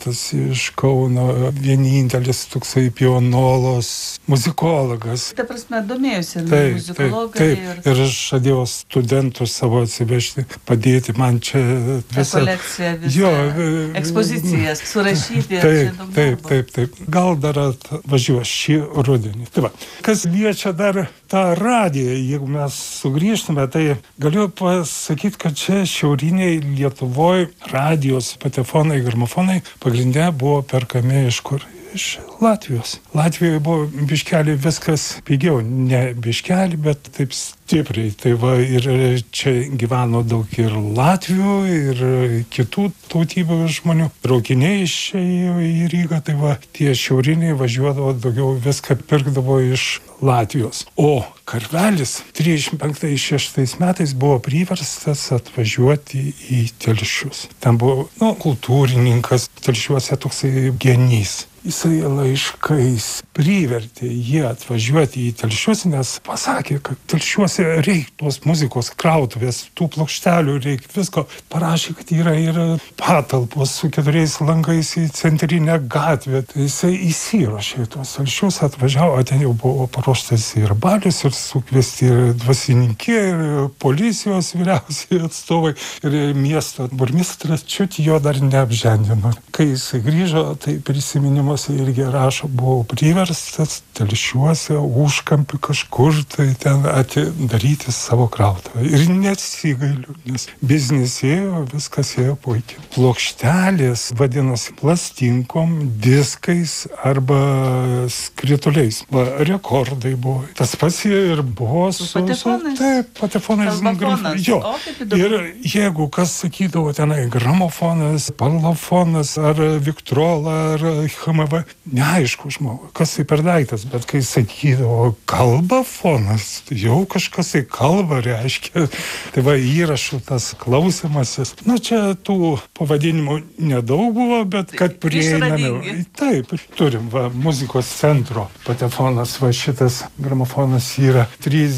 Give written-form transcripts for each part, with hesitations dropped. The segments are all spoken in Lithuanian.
muzikantas iš Kauno, vienintelis toksai pionolos muzikologas. Ta prasme, domėjusi muzikologai. Taip. Ir aš žadėjau studentus savo atsivežti, padėti man čia visą... Kolekciją, visą ekspozicijas surašyti. Taip. Gal dar atvažiuos šį rudenį. Tai va, kas liečia dar tą radiją, jeigu mes sugrįžtume, tai galiu pasakyti, kad čia šiauriniai Lietuvoje radijos, patefonai, gramofonai pagrinde buvo perkami iš kur? Iš Latvijos. Latvijoje buvo biškelį viskas pigiau. Ne biškelį, bet taip stipriai. Tai va, ir čia gyveno daug ir Latvių, ir kitų tautybių žmonių. Traukiniai išėjo į Rygą, tai va, tie šiauriniai važiuodavo daugiau, viską pirkdavo iš Latvijos. O Karvelis 35-36 metais buvo priverstas atvažiuoti į Telšius. Ten buvo, kultūrininkas, Telšiuose toksai genys. Jisai laiškais privertė jį atvažiuoti į Telšius, nes pasakė, kad Telšiuose reikia tos muzikos krautuvės, tų plokštelių reikia, visko. Parašė, kad yra ir patalpos su 4 langais į centrinę gatvę. Tai jisai įsiruošė į tuos Telšius, atvažiavo, ten jau buvo paruoštas ir balius, ir sukviesti ir dvasininkė, ir policijos vyriausiai atstovai, ir miesto burmistras, čiut jo dar neapžendino. Kai jisai grįžo, tai prisiminimas irgi rašo, buvau priverstas Telšiuose, užkampį kažkur, tai ten atidaryti savo krautuvę. Ir nesigailiu, nes biznis ėjo, viskas ėjo puikiai. Plokštelės vadinasi plastinkom, diskais arba skrituliais. Rekordai buvo. Tas pats ir buvo su patefonais. Taip, patefonais. Jo. Ir jeigu kas sakydavo tenai gramofonas, parlofonas, ar Viktrola, ar HMV, neaišku žmogui, kas tai per daiktas, bet kai sakydavo kalbafonas, jau kažkas tai kalba reiškia. Tai va, įrašų tas klausimasis. Čia tų pavadinimų nedaug buvo, bet kad prieinami. Taip, turim, muzikos centro patefonas, šitas gramofonas yra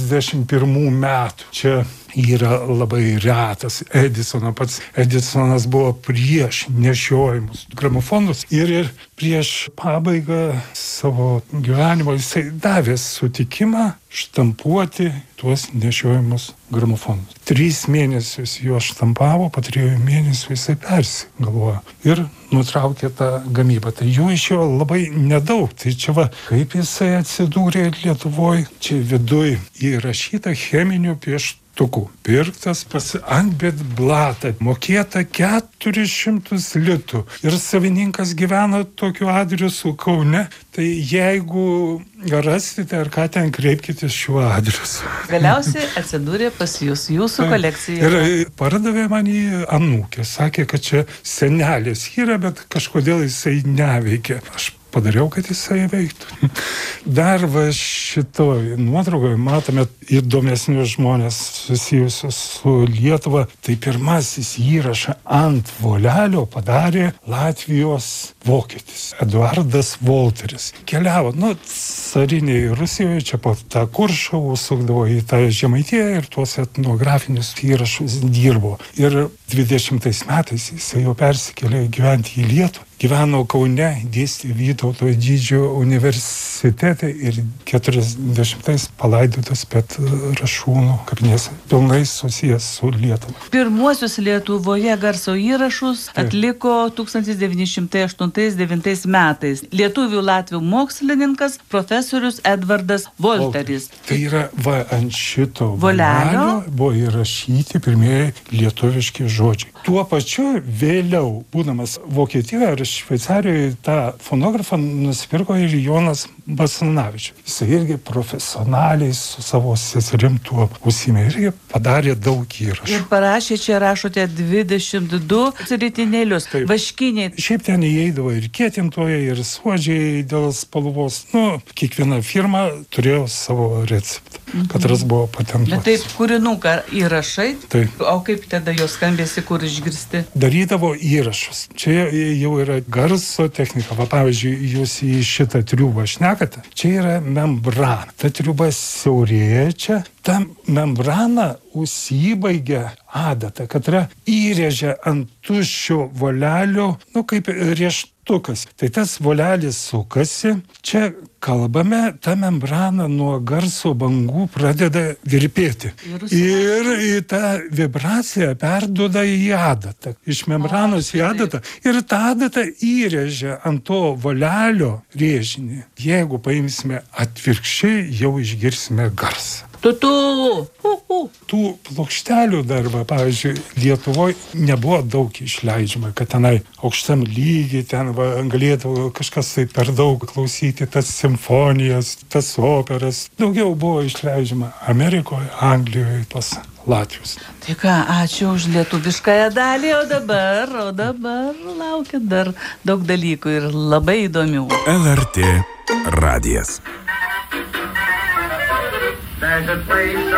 31 metų. Čia yra labai retas. Pats Edisonas buvo prieš nešiojimus gramofonus ir prieš pabaigą savo gyvenimo jisai davė sutikimą štampuoti tuos nešiojimus gramofonus. 3 mėnesius jo štampavo, po 3 mėnesių jisai persigalvojo ir nutraukė tą gamybą. Tai jų išėjo labai nedaug. Tai čia kaip jisai atsidūrė Lietuvoje, čia viduj įrašyta cheminių pieštukų. Pirktas ant bedblatą, mokėta 400 litų. Ir savininkas gyveno tokiu adresu Kaune. Tai jeigu rasite ar ką ten, kreipkitės šiuo adresu. Galiausiai atsidūrė pas jūsų kolekcijoje. Ir pardavė man į anūkę. Sakė, kad čia senelės yra, bet kažkodėl jisai neveikia. Aš padariau, kad jisai veiktų. Dar šitoj nuotraukoje matome įdomesnius žmonės susijusius su Lietuva. Tai pirmasis įrašą ant volelio padarė Latvijos vokietis Eduardas Volteris. Keliavo, cariniai Rusijoje, čia po tą Kuršą sukdavo į tą Žemaitiją ir tuos etnografinius įrašus dirbo. Ir 20 metais jisai jau persikėlė gyventi į Lietuvą. Gyveno Kaune, dėstė Vytauto didžiojo universitete ir 40 palaidotas Petrašūnų kapinėse, pilnai susijęs su Lietuva. Pirmuosius Lietuvoje garso įrašus atliko 1908-1909 metais lietuvių latvių mokslininkas profesorius Edvardas Volteris. Tai yra ant šito volelio buvo įrašyti pirmieji lietuviški žodžiai. Tuo pačiu vėliau, būdamas Vokietijoje ar Šveicarijoje, tą fonografą nusipirko ir Jonas Basanavičius. Jis irgi profesionaliai su savo seserim tuo užsiėmė irgi padarė daug įrašų. Ir parašė, čia rašote 22 ritinėlius, vaškiniai. Šiaip ten įeidavo ir kietintojai, ir suodžiai dėl spalvos. Kiekviena firma turėjo savo receptą. Katras buvo patentuotas. Bet taip, kūrinuką įrašai? Taip. O kaip tada jos skambėsi, kur išgirsti? Darydavo įrašus. Čia jau yra garso technika. Pavyzdžiui, jūs į šitą triubą šnekate. Čia yra membrana. Ta triuba siaurėja čia. Ta membrana užsibaigia adata, kad yra įrėžia ant tuščio volelio, kaip rieštukas. Tai tas volelis sukasi, čia kalbame, ta membrana nuo garso bangų pradeda virpėti. Ir ta vibracija perduoda į adatą, iš membranos į adatą. Ir ta adata įrėžia ant to volelio rėžinį. Jeigu paimsime atvirkščiai, jau išgirsime garsą. Tų plokštelių darba, pavyzdžiui, Lietuvoje nebuvo daug išleidžiama, kad tenai aukštam lygiai ten galėtų kažkas tai per daug klausyti tas simfonijas, tas operas. Daugiau buvo išleidžiama Amerikoje, Anglijoje, pas latvius. Tai ką, ačiū už lietuviškąją dalį, o dabar laukia dar daug dalykų ir labai įdomių. LRT radijas.